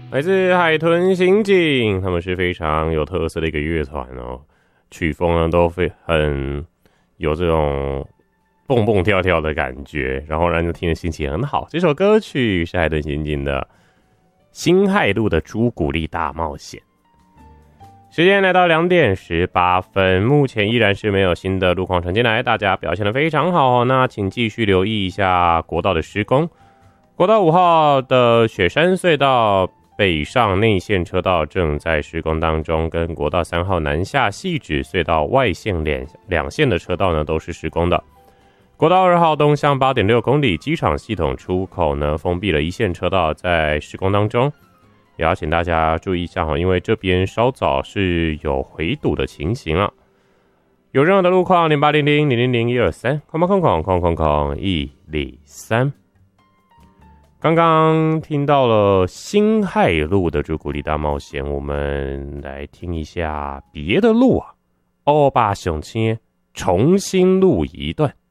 来自海豚刑警，他们是非常有特色的一个乐团哦，曲风呢都很有这种蹦蹦跳跳的感觉，然后让人听的心情很好。这首歌曲是海豚刑警的辛亥路的朱古力大冒险。时间来到2点18分，目前依然是没有新的路况传进来，大家表现得非常好哦。那请继续留意一下国道的施工。国道5号的雪山隧道北上内线车道正在施工当中，跟国道3号南下汐止隧道外线两线的车道呢都是施工的。国道2号东向 8.6 公里机场系统出口呢封闭了一线车道，在施工当中。也要请大家注意一下哈，因为这边稍早是有回堵的情形了。有任何的路况0800000123空123。刚刚听到了辛亥路的朱古力大冒险，我们来听一下别的路啊。欧巴熊亲重新录一段。